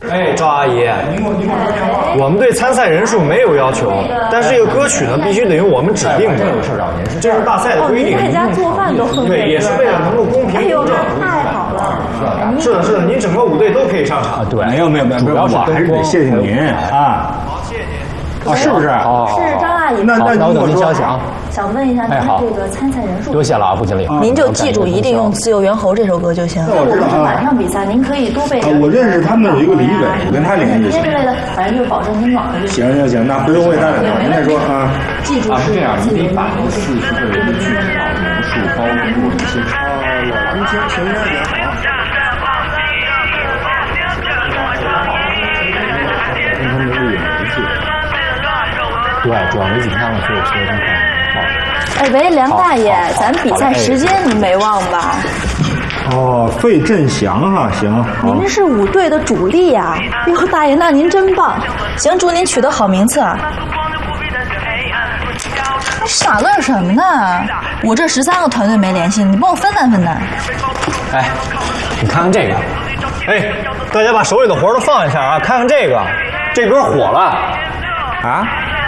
哎，赵阿姨，我们对参赛人数没有要求，但是这个歌曲呢，必须得用我们指定的，这是大赛的规定。 您在家做饭都会对，也是为了能够公平公正。 太好了， 是的，是的，您整个舞队都可以上场。 对，没有，主要我还是得谢谢您啊。啊，是不是？ 是张阿姨。 那我等您消息啊。 想问一下，您这个参赛人数多谢了啊，副经理。 您就记住，一定用《自由猿猴》这首歌就行。 我知道是晚上比赛，您可以多备点。 我认识他们那有一个李伟，我跟他联系。 之类的，反正就是保证您网上就行，那不用为他俩聊，您再说啊。 记住是这样，你得把那40个人的具体描述，包括一些您请大家好。跟他们是有联系。对，主要没几天了，所以说这块。 哎喂，梁大爷，咱比赛时间您没忘吧？ 哦，费振祥哈，行。 您是舞队的主力呀！哟，大爷，那您真棒！行，祝您取得好名次啊！你傻愣什么呢？我这13个团队没联系，你帮我分担分担。 哎，你看看这个，哎，大家把手里的活都放一下啊，看看这个，这歌火了， 啊？